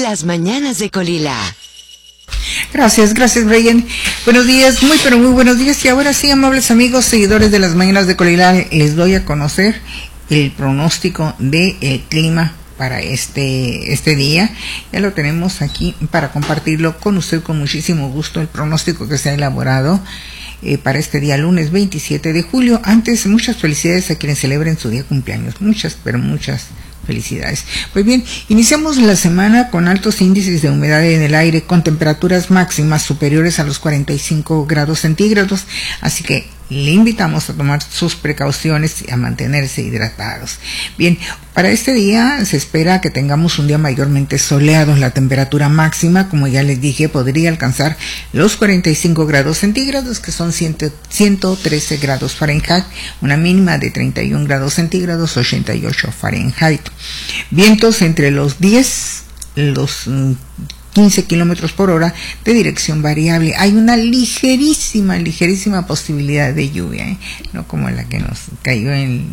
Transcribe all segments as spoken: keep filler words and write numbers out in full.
Las mañanas de Colila. Gracias, gracias Brian. Buenos días, muy pero muy buenos días. Y ahora sí, amables amigos, seguidores de Las mañanas de Colila, les doy a conocer el pronóstico del clima para este este día. Ya lo tenemos aquí para compartirlo con usted con muchísimo gusto, el pronóstico que se ha elaborado eh, para este día lunes veintisiete de julio. Antes, muchas felicidades a quienes celebren su día de cumpleaños, muchas, pero muchas felicidades. Pues bien, iniciamos la semana con altos índices de humedad en el aire, con temperaturas máximas superiores a los cuarenta y cinco grados centígrados, así que le invitamos a tomar sus precauciones y a mantenerse hidratados. Bien, para este día se espera que tengamos un día mayormente soleado. La temperatura máxima, como ya les dije, podría alcanzar los cuarenta y cinco grados centígrados, que son ciento trece grados Fahrenheit, una mínima de treinta y un grados centígrados, ochenta y ocho Fahrenheit. Vientos entre los diez, los quince kilómetros por hora de dirección variable. Hay una ligerísima, ligerísima posibilidad de lluvia, ¿eh? No como la que nos cayó en,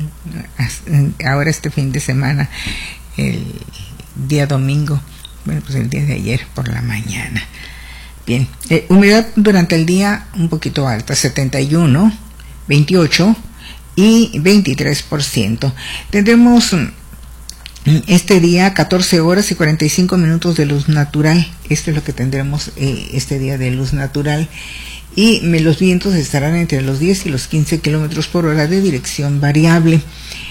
ahora este fin de semana, el día domingo, bueno, pues el día de ayer por la mañana. Bien, eh, humedad durante el día un poquito alta, setenta y uno, veintiocho y veintitrés por ciento. Tendremos este día catorce horas y cuarenta y cinco minutos de luz natural. Esto es lo que tendremos eh, este día de luz natural. Y me, los vientos estarán entre los diez y los quince kilómetros por hora de dirección variable.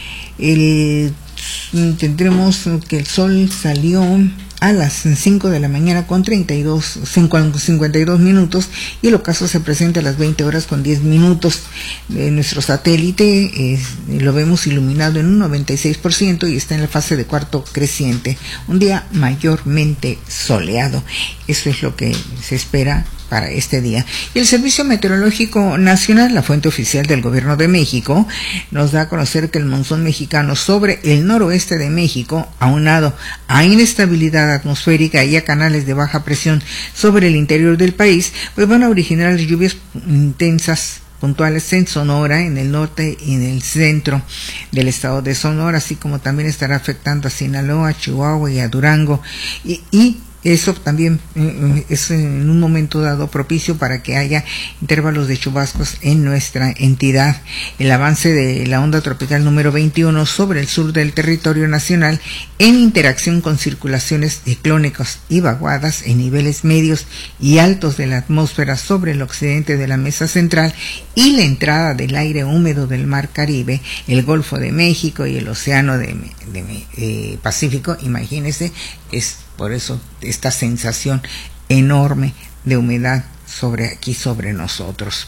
El, tendremos que el sol salió a las cinco de la mañana con treinta y dos, cincuenta y dos minutos, y el ocaso se presenta a las veinte horas con diez minutos. Eh, nuestro satélite eh, lo vemos iluminado en un noventa y seis por ciento y está en la fase de cuarto creciente. Un día mayormente soleado. Eso es lo que se espera para este día. Y el Servicio Meteorológico Nacional, la fuente oficial del Gobierno de México, nos da a conocer que el monzón mexicano sobre el noroeste de México, aunado a inestabilidad atmosférica y a canales de baja presión sobre el interior del país, pues van a originar lluvias intensas puntuales en Sonora, en el norte y en el centro del estado de Sonora, así como también estará afectando a Sinaloa, Chihuahua y a Durango, y, y eso también eh, es en un momento dado propicio para que haya intervalos de chubascos en nuestra entidad. El avance de la onda tropical número veintiuno sobre el sur del territorio nacional, en interacción con circulaciones ciclónicas y vaguadas en niveles medios y altos de la atmósfera sobre el occidente de la mesa central, y la entrada del aire húmedo del mar Caribe, el Golfo de México y el Océano de, de, de eh, Pacífico, imagínense, es por eso esta sensación enorme de humedad sobre aquí, sobre nosotros.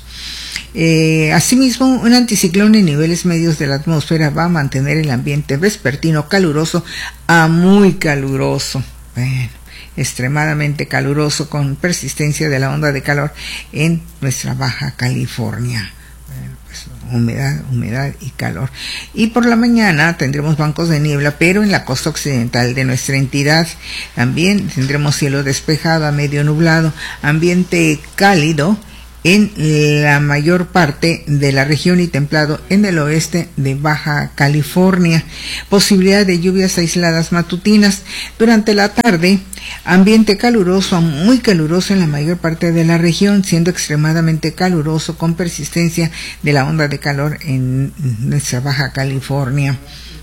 Eh, asimismo, un anticiclón en niveles medios de la atmósfera va a mantener el ambiente vespertino caluroso a muy caluroso. Bueno, extremadamente caluroso, con persistencia de la onda de calor en nuestra Baja California. Bueno, pues, humedad, humedad y calor. Y por la mañana tendremos bancos de niebla, pero en la costa occidental de nuestra entidad. También tendremos cielo despejado a medio nublado, ambiente cálido en la mayor parte de la región y templado en el oeste de Baja California. Posibilidad de lluvias aisladas matutinas. Durante la tarde, ambiente caluroso a muy caluroso en la mayor parte de la región, siendo extremadamente caluroso con persistencia de la onda de calor en nuestra Baja California.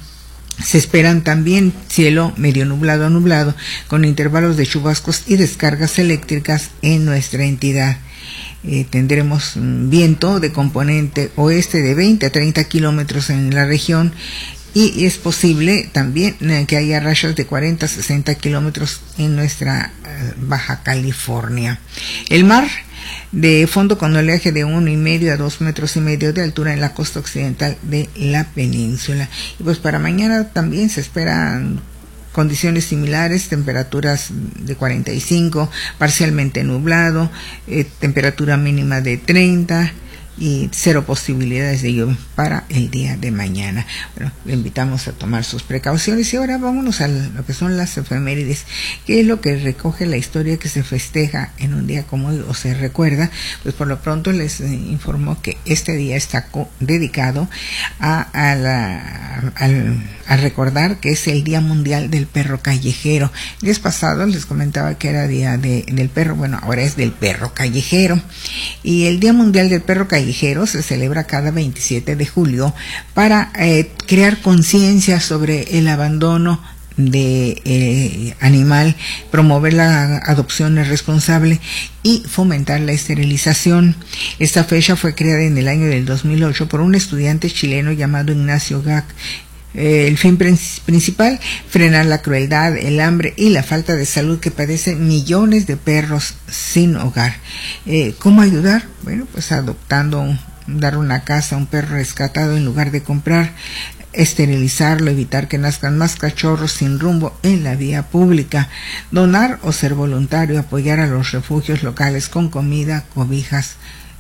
Se esperan también cielo medio nublado a nublado, con intervalos de chubascos y descargas eléctricas en nuestra entidad. Eh, tendremos un viento de componente oeste de veinte a treinta kilómetros en la región, y es posible también eh, que haya rachas de cuarenta a sesenta kilómetros en nuestra eh, Baja California. El mar de fondo con oleaje de uno y medio a dos metros y medio de altura en la costa occidental de la península. Y pues para mañana también se esperan condiciones similares, temperaturas de cuarenta y cinco, parcialmente nublado, eh, temperatura mínima de treinta y cero posibilidades de lluvia para el día de mañana. Bueno, le invitamos a tomar sus precauciones y ahora vámonos a lo que son las efemérides, que es lo que recoge la historia que se festeja en un día como hoy o se recuerda. Pues por lo pronto les informo que este día está dedicado a, a, la, a, a recordar que es el Día Mundial del Perro Callejero. Días pasados les comentaba que era Día de, del Perro, bueno, ahora es del Perro Callejero. Y el Día Mundial del Perro Callejero se celebra cada veintisiete de julio para eh, crear conciencia sobre el abandono de eh, animal, promover la adopción responsable y fomentar la esterilización. Esta fecha fue creada en el año del dos mil ocho por un estudiante chileno llamado Ignacio Gac. Eh, el fin principal, frenar la crueldad, el hambre y la falta de salud que padecen millones de perros sin hogar. Eh, ¿Cómo ayudar? Bueno, pues adoptando, un, dar una casa a un perro rescatado en lugar de comprar, esterilizarlo, evitar que nazcan más cachorros sin rumbo en la vía pública, donar o ser voluntario, apoyar a los refugios locales con comida, cobijas,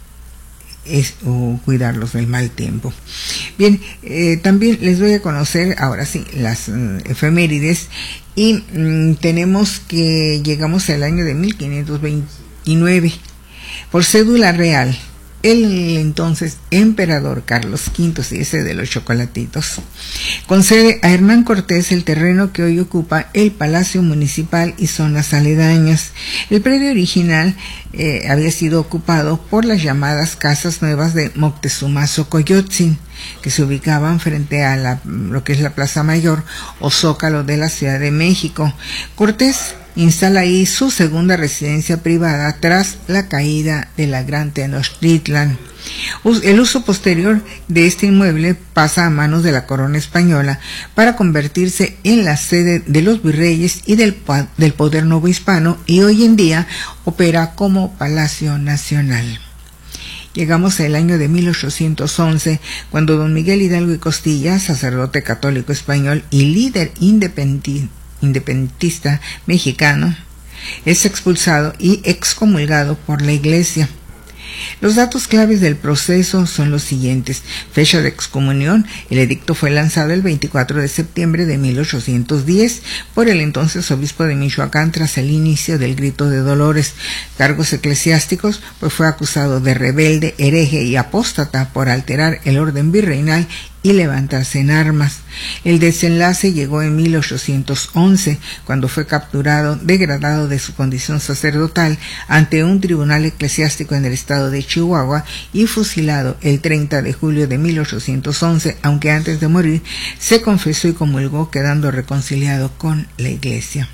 es, o cuidarlos del mal tiempo. Bien, eh, también les voy a conocer ahora sí las uh, efemérides y um, tenemos que llegamos al año de mil quinientos veintinueve. Por cédula real, el entonces emperador Carlos quinto, sí, ese de los chocolatitos, concede a Hernán Cortés el terreno que hoy ocupa el Palacio Municipal y zonas aledañas. El predio original eh, había sido ocupado por las llamadas Casas Nuevas de Moctezuma Xocoyotzin, que se ubicaban frente a la, lo que es la Plaza Mayor o Zócalo de la Ciudad de México. Cortés instala ahí su segunda residencia privada tras la caída de la Gran Tenochtitlan. El uso posterior de este inmueble pasa a manos de la corona española para convertirse en la sede de los virreyes y del, del poder novohispano y hoy en día opera como Palacio Nacional. Llegamos al año de mil ochocientos once, cuando don Miguel Hidalgo y Costilla, sacerdote católico español y líder independiente, independentista mexicano, es expulsado y excomulgado por la Iglesia. Los datos claves del proceso son los siguientes. Fecha de excomunión: el edicto fue lanzado el veinticuatro de septiembre de mil ochocientos diez por el entonces obispo de Michoacán tras el inicio del Grito de Dolores. Cargos eclesiásticos, pues fue acusado de rebelde, hereje y apóstata por alterar el orden virreinal y levantarse en armas. El desenlace llegó en mil ochocientos once, cuando fue capturado, degradado de su condición sacerdotal ante un tribunal eclesiástico en el estado de Chihuahua y fusilado el treinta de julio de mil ochocientos once, aunque antes de morir se confesó y comulgó, quedando reconciliado con la Iglesia.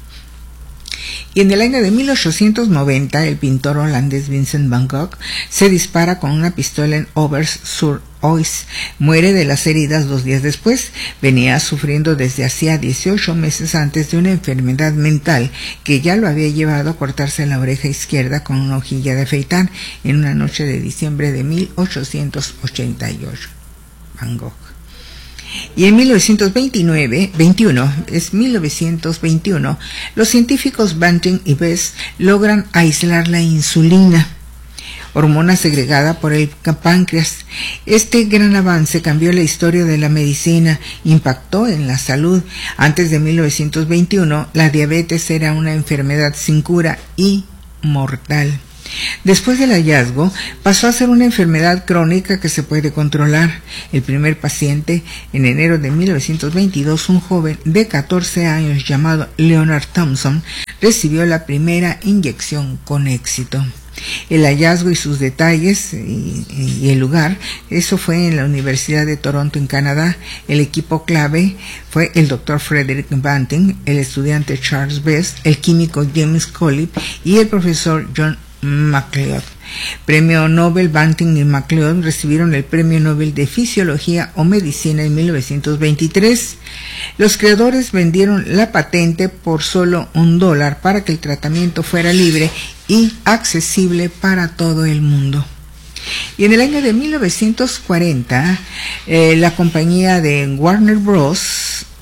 Y en el año de mil ochocientos noventa, el pintor holandés Vincent van Gogh se dispara con una pistola en Auvers-sur-Oise. Muere de las heridas dos días después. Venía sufriendo desde hacía dieciocho meses antes de una enfermedad mental que ya lo había llevado a cortarse la oreja izquierda con una hojilla de afeitar en una noche de diciembre de mil ochocientos ochenta y ocho. Van Gogh. Y en mil novecientos veintinueve, veintiuno, es mil novecientos veintiuno, los científicos Banting y Best logran aislar la insulina, hormona segregada por el páncreas. Este gran avance cambió la historia de la medicina, impactó en la salud. Antes de mil novecientos veintiuno, la diabetes era una enfermedad sin cura y mortal. Después del hallazgo, pasó a ser una enfermedad crónica que se puede controlar. El primer paciente, en enero de mil novecientos veintidós, un joven de catorce años llamado Leonard Thompson, recibió la primera inyección con éxito. El hallazgo y sus detalles y, y el lugar, eso fue en la Universidad de Toronto en Canadá. El equipo clave fue el doctor Frederick Banting, el estudiante Charles Best, el químico James Collip y el profesor John MacLeod. Premio Nobel. Banting y MacLeod recibieron el Premio Nobel de Fisiología o Medicina en mil novecientos veintitrés. Los creadores vendieron la patente por solo un dólar para que el tratamiento fuera libre y accesible para todo el mundo. Y en el año de mil novecientos cuarenta, eh, la compañía de Warner Bros.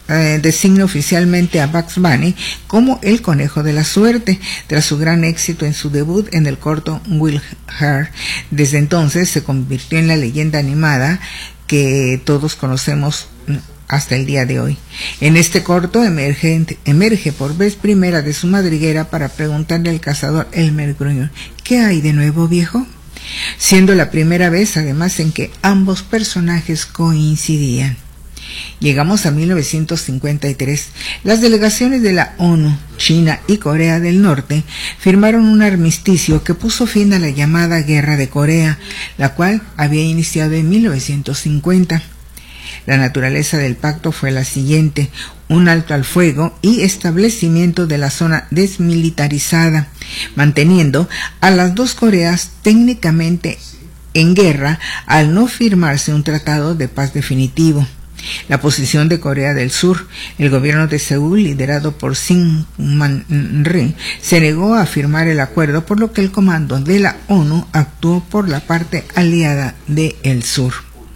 eh, designa oficialmente a Bugs Bunny como el conejo de la suerte, tras su gran éxito en su debut en el corto Will Her. Desde entonces se convirtió en la leyenda animada que todos conocemos hasta el día de hoy. En este corto emerge, emerge por vez primera de su madriguera para preguntarle al cazador Elmer Gruñón: ¿qué hay de nuevo, viejo? Siendo la primera vez además en que ambos personajes coincidían. Llegamos a mil novecientos cincuenta y tres. Las delegaciones de la ONU, China y Corea del Norte firmaron un armisticio que puso fin a la llamada Guerra de Corea, la cual había iniciado en mil novecientos cincuenta. La naturaleza del pacto fue la siguiente: un alto al fuego y establecimiento de la zona desmilitarizada, manteniendo a las dos Coreas técnicamente en guerra al no firmarse un tratado de paz definitivo. La posición de Corea del Sur: el gobierno de Seúl, liderado por Syngman Rhee, se negó a firmar el acuerdo, por lo que el comando de la ONU actuó por la parte aliada de el Sur.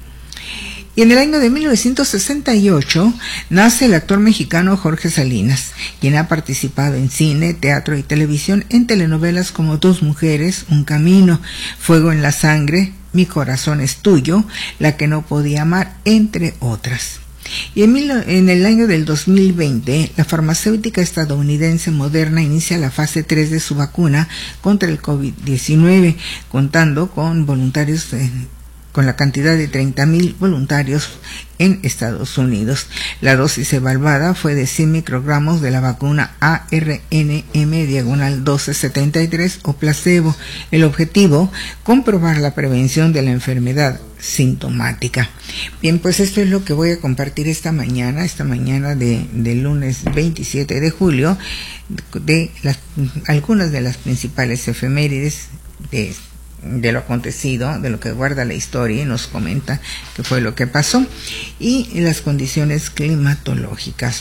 Y en el año de mil novecientos sesenta y ocho nace el actor mexicano Jorge Salinas, quien ha participado en cine, teatro y televisión en telenovelas como Dos mujeres, Un camino, Fuego en la sangre, Mi corazón es tuyo, La que no podía amar, entre otras. Y en, mil, en el año del dos mil veinte, la farmacéutica estadounidense Moderna inicia la fase tres de su vacuna contra el COVID diecinueve, contando con voluntarios eh, con la cantidad de treinta mil voluntarios en Estados Unidos. La dosis evaluada fue de cien microgramos de la vacuna A R N M diagonal doce setenta y tres o placebo. El objetivo: comprobar la prevención de la enfermedad sintomática. Bien, pues esto es lo que voy a compartir esta mañana, esta mañana de, de lunes veintisiete de julio, de las, algunas de las principales efemérides de de lo acontecido, de lo que guarda la historia y nos comenta qué fue lo que pasó, y las condiciones climatológicas.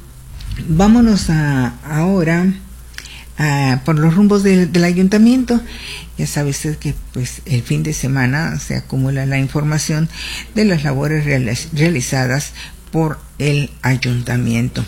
Vámonos a, ahora a, por los rumbos de, del ayuntamiento. Ya sabe usted que pues el fin de semana se acumula la información de las labores realiz, realizadas por el ayuntamiento.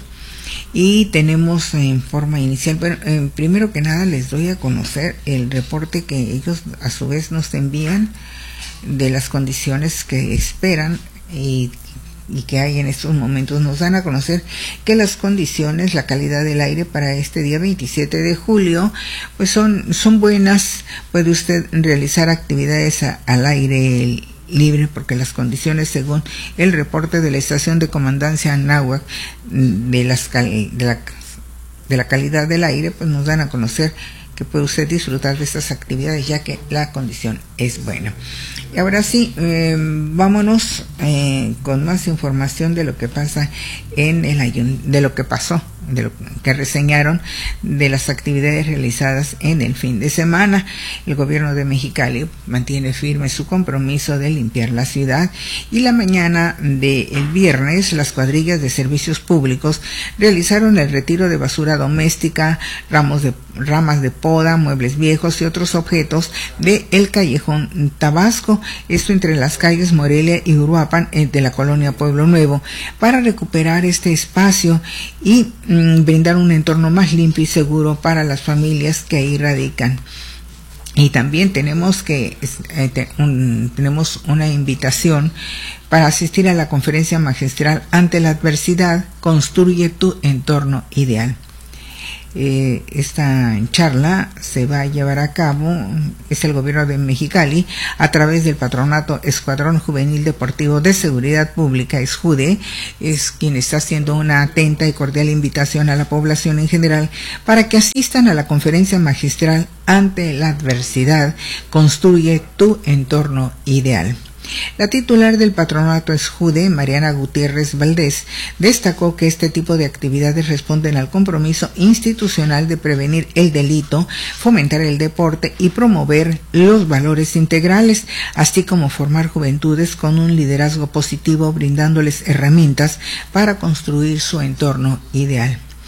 Y tenemos en forma inicial, bueno, eh, primero que nada les doy a conocer el reporte que ellos a su vez nos envían de las condiciones que esperan y, y que hay en estos momentos. Nos dan a conocer que las condiciones, la calidad del aire para este día veintisiete de julio, pues son, son buenas. Puede usted realizar actividades a, al aire libre, porque las condiciones, según el reporte de la estación de comandancia Anáhuac de, las cal, de, la, de la calidad del aire, pues nos dan a conocer que puede usted disfrutar de estas actividades ya que la condición es buena. Y ahora sí, eh, vámonos eh, con más información de lo que pasa en el ayun- de lo que pasó, de lo que reseñaron de las actividades realizadas en el fin de semana. El gobierno de Mexicali mantiene firme su compromiso de limpiar la ciudad, y la mañana del viernes las cuadrillas de servicios públicos realizaron el retiro de basura doméstica, ramos de, ramas de poda, muebles viejos y otros objetos de el callejón Tabasco, esto entre las calles Morelia y Uruapan de la colonia Pueblo Nuevo, para recuperar este espacio y mm, brindar un entorno más limpio y seguro para las familias que ahí radican. Y también tenemos que eh, te, un, tenemos una invitación para asistir a la conferencia magistral Ante la adversidad, construye tu entorno ideal. Eh, esta charla se va a llevar a cabo, es el gobierno de Mexicali a través del patronato Escuadrón Juvenil Deportivo de Seguridad Pública, ESJUDE, es quien está haciendo una atenta y cordial invitación a la población en general para que asistan a la conferencia magistral Ante la adversidad, construye tu entorno ideal. La titular del patronato ESJUDE, Mariana Gutiérrez Valdés, destacó que este tipo de actividades responden al compromiso institucional de prevenir el delito, fomentar el deporte y promover los valores integrales, así como formar juventudes con un liderazgo positivo, brindándoles herramientas para construir su entorno ideal.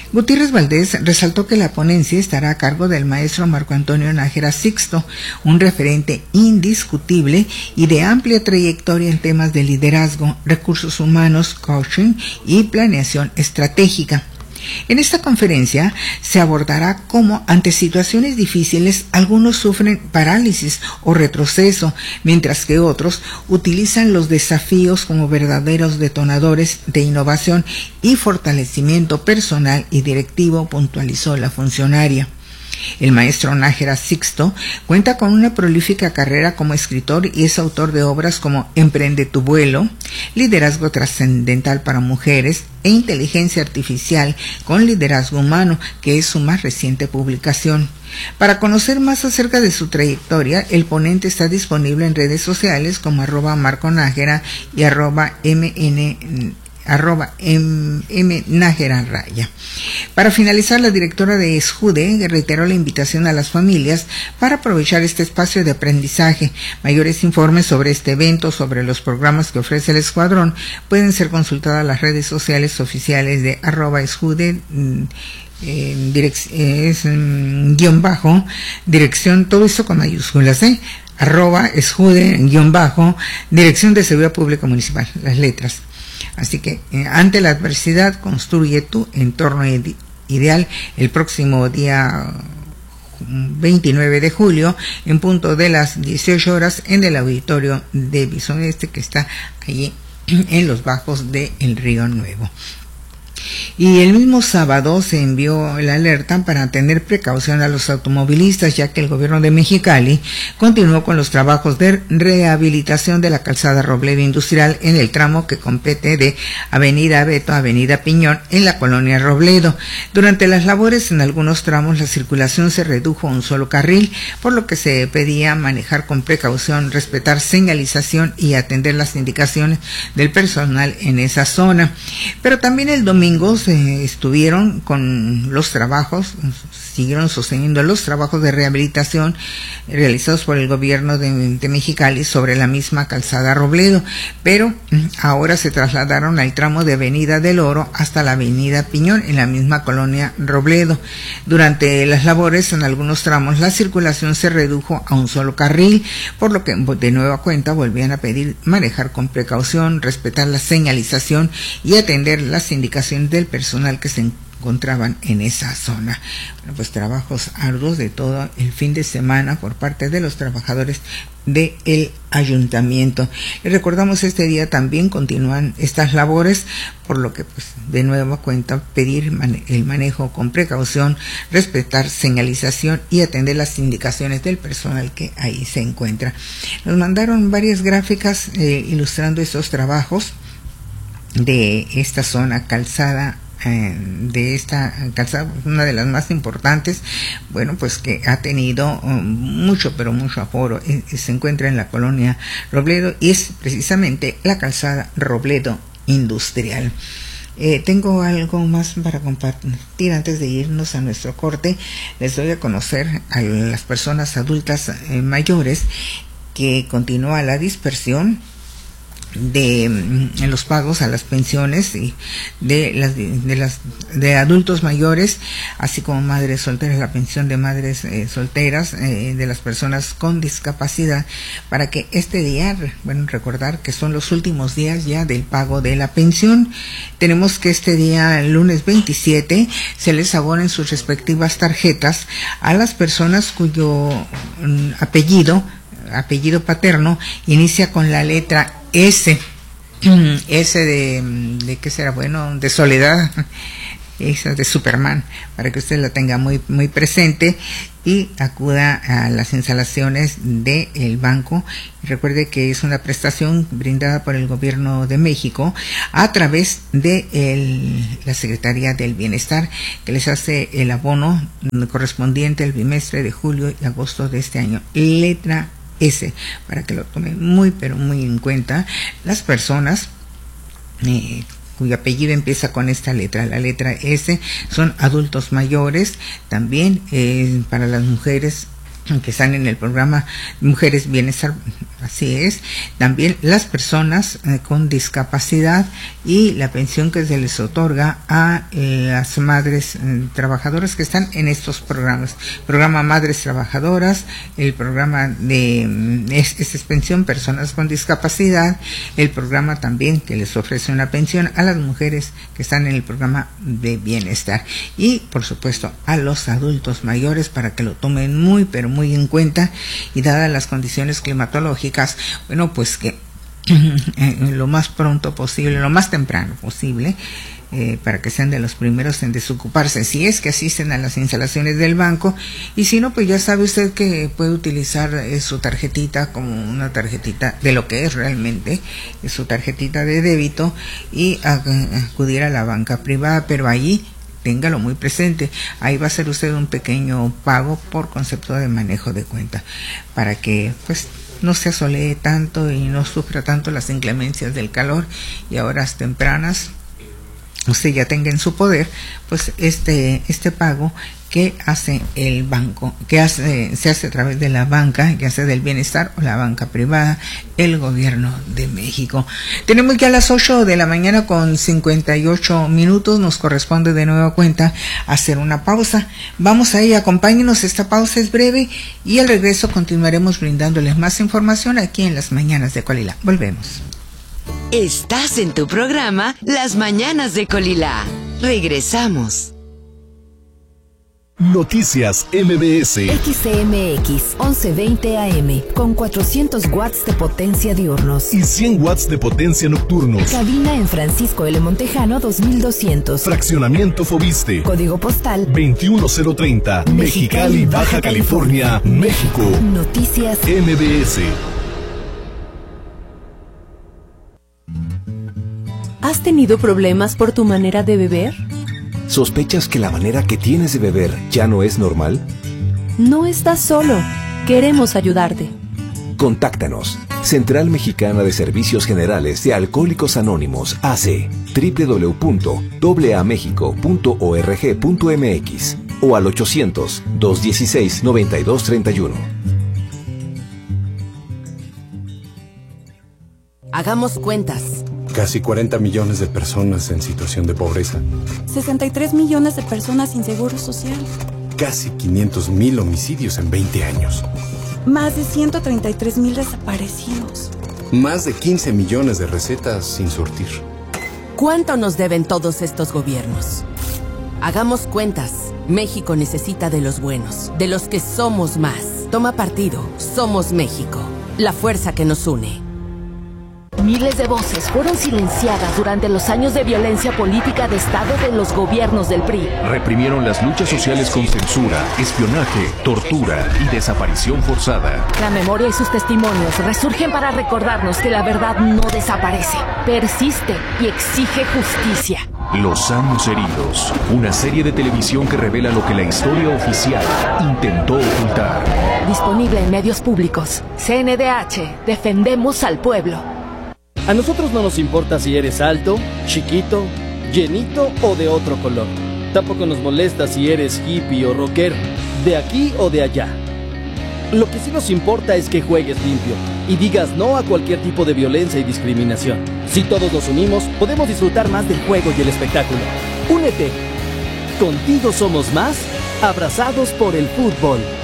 Gutiérrez Valdés resaltó que la ponencia estará a cargo del maestro Marco Antonio Nájera Sixto, un referente indiscutible y de amplia trayectoria en temas de liderazgo, recursos humanos, coaching y planeación estratégica. En esta conferencia se abordará cómo ante situaciones difíciles algunos sufren parálisis o retroceso, mientras que otros utilizan los desafíos como verdaderos detonadores de innovación y fortalecimiento personal y directivo, puntualizó la funcionaria. El maestro Nájera Sixto cuenta con una prolífica carrera como escritor y es autor de obras como Emprende tu vuelo, Liderazgo trascendental para mujeres e Inteligencia artificial con liderazgo humano, que es su más reciente publicación. Para conocer más acerca de su trayectoria, el ponente está disponible en redes sociales como arroba Marco Nájera y arroba mn arroba m, m Nájera Raya. Para finalizar, la directora de ESJUDE reiteró la invitación a las familias para aprovechar este espacio de aprendizaje. Mayores informes sobre este evento, sobre los programas que ofrece el escuadrón, pueden ser consultadas en las redes sociales oficiales de arroba ESJUDE, eh, direc- eh, es, mm, guión bajo, dirección, todo esto con mayúsculas, ¿eh? arroba ESJUDE, guión bajo, Dirección de Seguridad Pública Municipal, las letras. Así que eh, ante la adversidad construye tu entorno ide- ideal. El próximo día veintinueve de julio en punto de las dieciocho horas en el auditorio de Bison Este, que está allí en los bajos del Río Nuevo. Y el mismo sábado se envió la alerta para tener precaución a los automovilistas, ya que el gobierno de Mexicali continuó con los trabajos de rehabilitación de la calzada Robledo Industrial en el tramo que compete de Avenida Beto a Avenida Piñón en la colonia Robledo. Durante las labores en algunos tramos la circulación se redujo a un solo carril, por lo que se pedía manejar con precaución, respetar señalización y atender las indicaciones del personal en esa zona. Pero también el domingo se estuvieron con los trabajos, siguieron sosteniendo los trabajos de rehabilitación realizados por el gobierno de, de Mexicali sobre la misma calzada Robledo, pero ahora se trasladaron al tramo de Avenida del Oro hasta la Avenida Piñón en la misma colonia Robledo. Durante las labores en algunos tramos la circulación se redujo a un solo carril, por lo que de nueva cuenta volvían a pedir manejar con precaución, respetar la señalización y atender las indicaciones del personal que se encontraban en esa zona. Bueno, pues trabajos arduos de todo el fin de semana por parte de los trabajadores del ayuntamiento. Y recordamos, este día también continúan estas labores, por lo que pues de nueva cuenta pedir mane- el manejo con precaución, respetar señalización y atender las indicaciones del personal que ahí se encuentra. Nos mandaron varias gráficas eh, ilustrando estos trabajos de esta zona calzada, eh, de esta calzada, una de las más importantes, bueno, pues que ha tenido um, mucho, pero mucho aforo, eh, se encuentra en la colonia Robledo y es precisamente la calzada Robledo Industrial. Eh, tengo algo más para compartir antes de irnos a nuestro corte. Les doy a conocer a las personas adultas eh, mayores que continúa la dispersión de en los pagos a las pensiones y de las de las de adultos mayores, así como madres solteras, la pensión de madres eh, solteras, eh, de las personas con discapacidad, para que este día, bueno, recordar que son los últimos días ya del pago de la pensión. Tenemos que este día, el lunes veintisiete, se les abonen sus respectivas tarjetas a las personas cuyo mm, apellido apellido paterno inicia con la letra S, S de, de ¿qué será? Bueno, de Soledad, esa de Superman, para que usted la tenga muy muy presente y acuda a las instalaciones del banco. Recuerde que es una prestación brindada por el gobierno de México a través de el, la Secretaría del Bienestar, que les hace el abono correspondiente al bimestre de julio y agosto de este año. Letra S, para que lo tomen muy pero muy en cuenta las personas eh, cuyo apellido empieza con esta letra. La letra S son adultos mayores, también eh, para las mujeres que están en el programa Mujeres Bienestar, así es, también las personas eh, con discapacidad y la pensión que se les otorga a eh, las madres eh, trabajadoras que están en estos programas, programa Madres Trabajadoras, el programa de es, es pensión personas con discapacidad, el programa también que les ofrece una pensión a las mujeres que están en el programa de bienestar y por supuesto a los adultos mayores para que lo tomen muy pero muy muy en cuenta y dadas las condiciones climatológicas, bueno, pues que lo más pronto posible, lo más temprano posible, eh, para que sean de los primeros en desocuparse, si es que asisten a las instalaciones del banco, y si no, pues ya sabe usted que puede utilizar eh, su tarjetita como una tarjetita de lo que es realmente, es su tarjetita de débito y a, a, acudir a la banca privada, pero allí téngalo muy presente, ahí va a hacer usted un pequeño pago por concepto de manejo de cuenta, para que pues no se asolee tanto y no sufra tanto las inclemencias del calor y a horas tempranas usted ya tenga en su poder pues este este pago que hace el banco, que hace se hace a través de la banca, que hace del bienestar o la banca privada, el gobierno de México. Tenemos ya las ocho de la mañana con cincuenta y ocho minutos, nos corresponde de nueva cuenta hacer una pausa. Vamos ahí, acompáñenos, esta pausa es breve y al regreso continuaremos brindándoles más información aquí en las mañanas de Colila. Volvemos. Estás en tu programa Las Mañanas de Colila. Regresamos. Noticias M B S. X C M X once veinte A M con cuatrocientos watts de potencia diurnos y cien watts de potencia nocturnos. Cabina en Francisco L. Montejano dos mil doscientos. Fraccionamiento Fobiste. Código postal veintiuno cero treinta. Mexicali, Baja California, México. Noticias M B S. ¿Has tenido problemas por tu manera de beber? ¿Sospechas que la manera que tienes de beber ya no es normal? No estás solo. Queremos ayudarte. Contáctanos. Central Mexicana de Servicios Generales de Alcohólicos Anónimos, A C, doble u doble u doble u punto a mexico punto org punto m x o al ochocientos, dos dieciséis, noventa y dos treinta y uno. Hagamos cuentas. Casi cuarenta millones de personas en situación de pobreza. sesenta y tres millones de personas sin seguro social. Casi quinientos mil homicidios en veinte años. Más de ciento treinta y tres mil desaparecidos. Más de quince millones de recetas sin surtir. ¿Cuánto nos deben todos estos gobiernos? Hagamos cuentas. México necesita de los buenos, de los que somos más. Toma partido. Somos México. La fuerza que nos une. Miles de voces fueron silenciadas durante los años de violencia política de Estado de los gobiernos del P R I. Reprimieron las luchas sociales con censura, espionaje, tortura y desaparición forzada. La memoria y sus testimonios resurgen para recordarnos que la verdad no desaparece, persiste y exige justicia. Los años heridos, una serie de televisión que revela lo que la historia oficial intentó ocultar. Disponible en medios públicos. C N D H, defendemos al pueblo. A nosotros no nos importa si eres alto, chiquito, llenito o de otro color. Tampoco nos molesta si eres hippie o rockero, de aquí o de allá. Lo que sí nos importa es que juegues limpio y digas no a cualquier tipo de violencia y discriminación. Si todos nos unimos, podemos disfrutar más del juego y el espectáculo. Únete. Contigo somos más, abrazados por el fútbol.